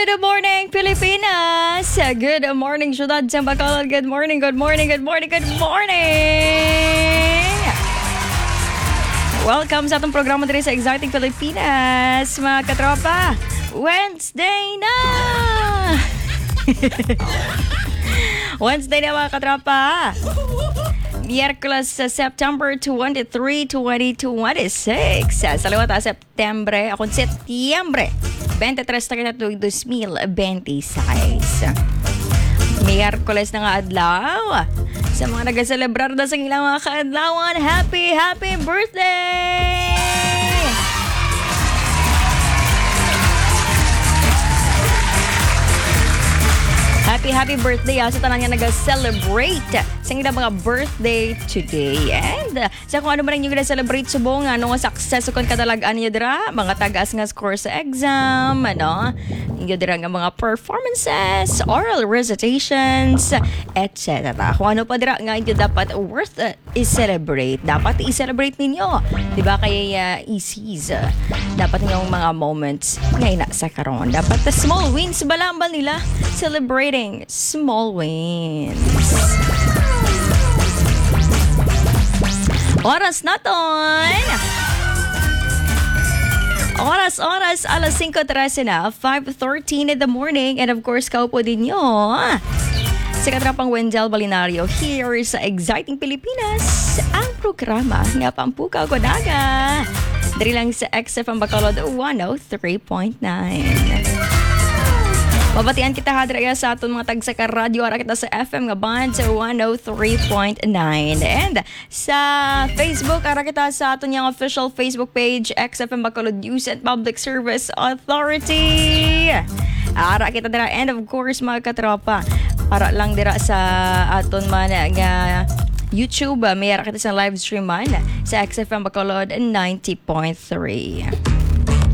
Good morning, Pilipinas! Good morning, Syudad sa Bacolod. Good morning, good morning, good morning, good morning! Welcome sa atong programa dito sa Exciting Pilipinas, mga katropa. Wednesday na! Wednesday na, mga katropa. Miyerkules sa September 23, 2026. Sa liwat Septembre, akong Setyembre 23 na ito, 2026. Miyerkules na nga adlaw. Sa mga nag-celebrar na sa ilang mga kaadlawan, happy birthday! Happy birthday sa tanan nga nag-celebrate sa ilang mga birthday today. And sa kung ano man yung nag-celebrate subong, ano nga success kung kadalagaan niyo dira, mga tagas nga score sa exam, ano, yung dira nga mga performances, oral recitations, etc. Kung ano pa dira nga yung dapat worth i-celebrate, dapat i-celebrate ninyo. Diba kaya easies, dapat yung mga moments ngayon na sa karon. Dapat small wins balambal nila, celebrating small wins. Oras naton! Oras, alas 5:13 na, 5:13 in the morning. And of course, kaupo din nyo sa katrapang Wendell Balinario here sa Exciting Pilipinas, ang programa nga pampukaw ko daga. Dari lang sa XFM Bacolod 103.9. Mabatian kita hadra sa aton mga tagsa ka radyo ara kita sa FM nga band sa 103.9. And sa Facebook ara kita sa aton yang official Facebook page XFM Bacolod News and Public Service Authority. Ara kita dira, and of course mga katropa, para lang dira sa aton man nga YouTube, may ara kita sa live stream man sa XFM Bacolod 90.3.